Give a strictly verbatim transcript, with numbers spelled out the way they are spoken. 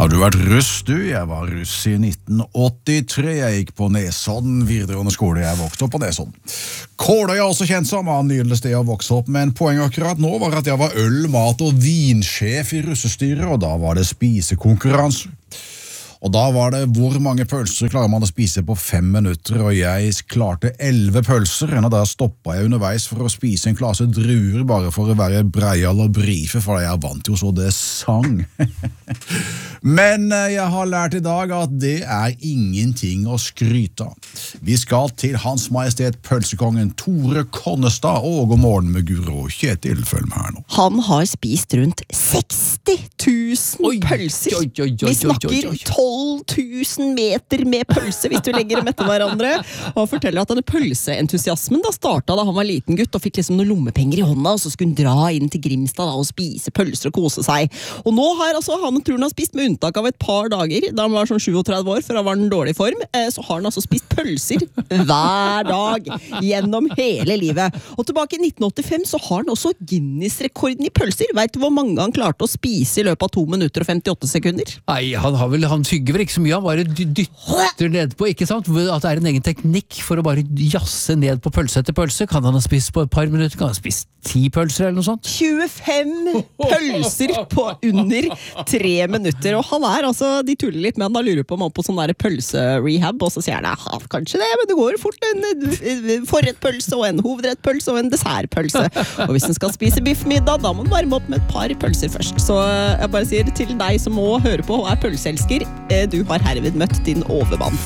Har du vært russ, du? Jeg var russ i nitten åttitre. Jeg gikk på Nesodden videregående skole. Jeg vokste opp på Nesodden. Kåløy er også kjent som en nydelig sted å vokse opp, men poenget akkurat nå var at jeg var øl-, mat- og vinsjef i russestyret, og da var det spisekonkurranser. Og da var det hvor mange pølser klarer man å spise på fem minutter, og jeg klarte elleve pølser, og da stoppet jeg underveis for å spise en klase druer, bare for å være breial og brife, for jeg vant jo så det sang. Men jeg har lært i dag at det er ingenting å skryte av. Vi skal til Hans Majestet Pølsekongen Tore Konnestad, og god morgen med Guro Kjetil, følg med her nå. Han har spist rundt seksti tusen pølser. Oi, oi, oi, oi, Vi snakker oi, oi. tolv tusen meter med pølse hvis du legger dem etter hverandre. Og han forteller at denne pølseentusiasmen da startet da han var liten gutt og fikk liksom noen lommepenger i hånda, og så skulle han dra inn til Grimstad da, og spise pølser og kose seg. Og nå har altså han tror han har spist med unntak av et par dager, da han var sånn syvogtredve år, for han var den dårlig form, så har han altså spist pølser hver dag gjennom hele livet. Og tilbake i nitten åttifem så har han også Guinness-rekorden i pølser. Vet du hvor mange han klarte å spise i løpet av to minutter og femtiåtte sekunder? Nei, han har vel, han tygger vel ikke så mye, han bare dy- dytter ned på, ikke sant? At det er en egen teknikk for å bare jasse ned på pølse etter pølse. Kan han ha spist på et par minutter? Kan han ha spist ti pølser eller noe sånt? tjuefem pølser på under tre minutter, og han er altså, de tuller litt med han, da lurer på om han på sånn der pølserehab, og så sier han, ja, kanskje det, men det går fort en forrettpølse og en hovedrettpølse og en dessertpølse. Og hvis han skal spise biffmiddag, da må han varme opp med et par pølser først. Så jeg bare sier til deg som må høre på og er pølseelsker, du har herved møtt din overmann.